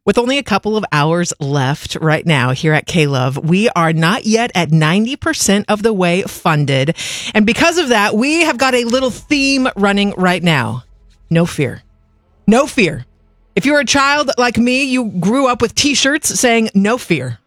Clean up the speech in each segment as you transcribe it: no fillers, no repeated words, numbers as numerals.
With only a couple of hours left right now here at K-Love, we are not yet at 90% of the way funded. And because of that, we have got a little theme running right now. No fear. No fear. If you're a child like me, you grew up with t-shirts saying no fear.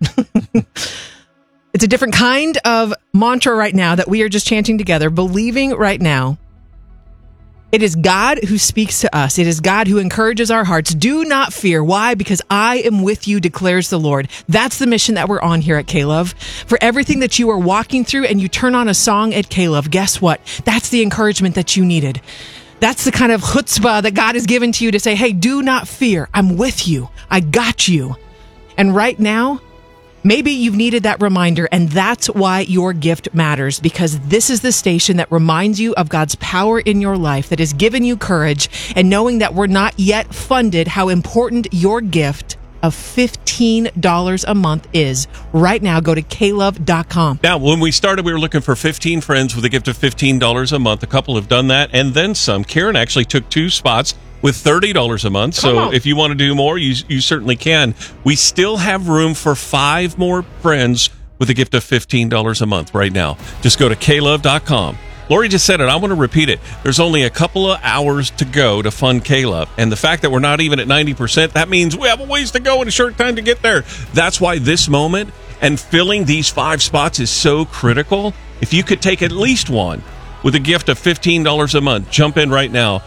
It's a different kind of mantra right now that we are just chanting together, believing right now. It is God who speaks to us. It is God who encourages our hearts. Do not fear. Why? Because I am with you, declares the Lord. That's the mission that we're on here at K-Love. For everything that you are walking through and you turn on a song at K-Love, guess what? That's the encouragement that you needed. That's the kind of chutzpah that God has given to you to say, hey, do not fear. I'm with you. I got you. And right now, maybe you've needed that reminder, and that's why your gift matters, because this is the station that reminds you of God's power in your life, that has given you courage, and knowing that we're not yet funded, how important your gift of $15 a month is. Right now, go to klove.com. Now, when we started, we were looking for 15 friends with a gift of $15 a month. A couple have done that, and then some. Karen actually took 2 spots with $30 a month. So if you want to do more, you certainly can. We still have room for 5 more friends with a gift of $15 a month right now. Just go to klove.com. Lori just said it. I want to repeat it. There's only a couple of hours to go to fund K-Love. And the fact that we're not even at 90%, that means we have a ways to go and a short time to get there. That's why this moment and filling these 5 spots is so critical. If you could take at least one with a gift of $15 a month, jump in right now.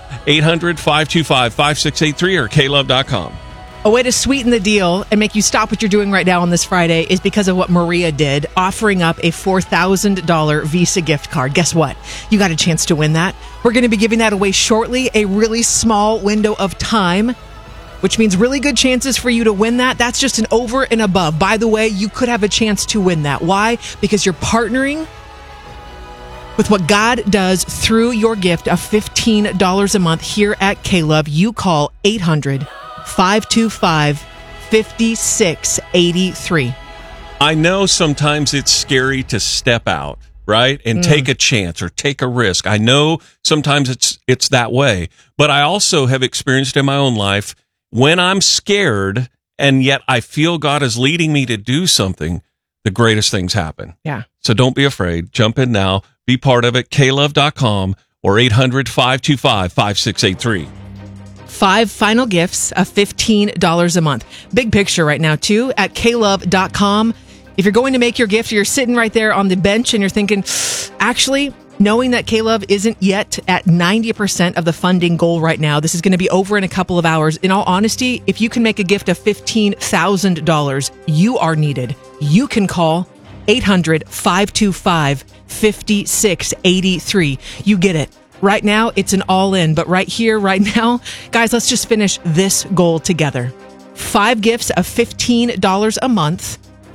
800-525-5683 or klove.com. A way to sweeten the deal and make you stop what you're doing right now on this Friday is because of what Maria did, offering up a $4,000 Visa gift card. Guess what? You got a chance to win that. We're going to be giving that away shortly, a really small window of time, which means really good chances for you to win that. That's just an over and above. By the way, you could have a chance to win that. Why? Because you're partnering with what God does through your gift of $15 a month here at K-Love. You call 800-525-5683. I know sometimes it's scary to step out, right? And take a chance or take a risk. I know sometimes it's that way. But I also have experienced in my own life when I'm scared and yet I feel God is leading me to do something, the greatest things happen. Yeah. So don't be afraid. Jump in now. Be part of it. klove.com or 800-525-5683. 5 final gifts of $15 a month. Big picture right now, too, at klove.com. If you're going to make your gift, you're sitting right there on the bench and you're thinking, actually, knowing that K-Love isn't yet at 90% of the funding goal right now, this is going to be over in a couple of hours. In all honesty, if you can make a gift of $15,000, you are needed. You can call 800-525-5683. You get it. Right now, it's an all-in, but right here, right now, guys, let's just finish this goal together. 5 gifts of $15 a month.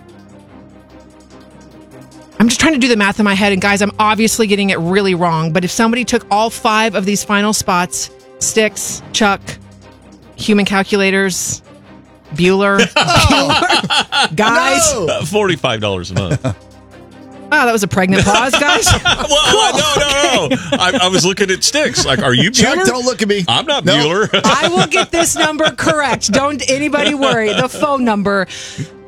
I'm just trying to do the math in my head, and guys, I'm obviously getting it really wrong, but if somebody took all 5 of these final spots, Sticks, Chuck, human calculators, Bueller, guys. $45 a month. Oh, that was a pregnant pause, guys. Well, no. I was looking at Sticks. Like, are you Bueller? Chuck, don't look at me. I'm not Bueller. I will get this number correct. Don't anybody worry. The phone number